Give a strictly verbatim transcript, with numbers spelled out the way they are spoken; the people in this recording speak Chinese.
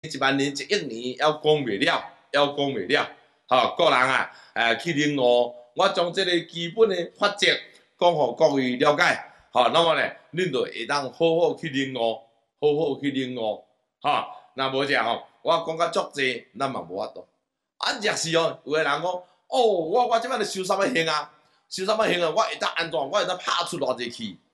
一万年、一亿年，还讲袂了，还讲袂了。吼，个人啊，诶去领悟，我将即个基本的法则讲互各位了解。吼，那么咧，恁就会当好好去领悟，好好去领悟。吼，若无者吼，我讲甲足济，咱嘛无法度。啊，若是哦，有个人讲，哦，我我即摆咧修啥物行啊？修啥物行啊？我会当安怎？我会当拍出偌济气？